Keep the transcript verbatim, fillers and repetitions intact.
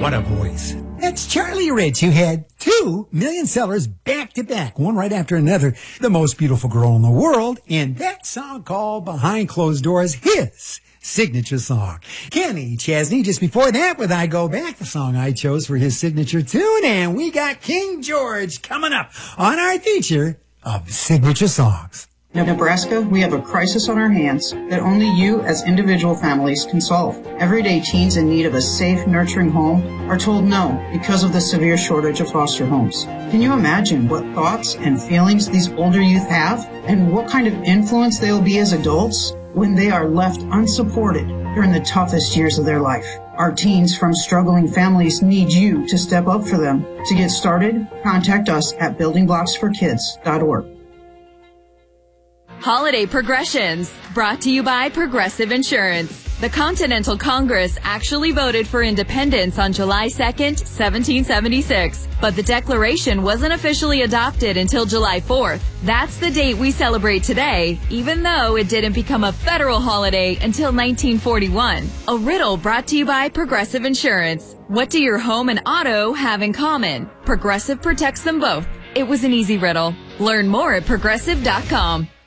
What a voice. That's Charlie Rich, who had two million sellers back to back, one right after another. The Most Beautiful Girl in the World, and that song called Behind Closed Doors, his signature song. Kenny Chesney, just before that with I Go Back, the song I chose for his signature tune. And we got King George coming up on our feature of signature songs. In Nebraska, we have a crisis on our hands that only you as individual families can solve. Everyday teens in need of a safe, nurturing home are told no because of the severe shortage of foster homes. Can you imagine what thoughts and feelings these older youth have and what kind of influence they'll be as adults when they are left unsupported during the toughest years of their life? Our teens from struggling families need you to step up for them. To get started, contact us at building blocks for kids dot org. Holiday Progressions, brought to you by Progressive Insurance. The Continental Congress actually voted for independence on July second, seventeen seventy-six, but the Declaration wasn't officially adopted until July fourth. That's the date we celebrate today, even though it didn't become a federal holiday until nineteen forty-one. A riddle brought to you by Progressive Insurance. What do your home and auto have in common? Progressive protects them both. It was an easy riddle. Learn more at progressive dot com.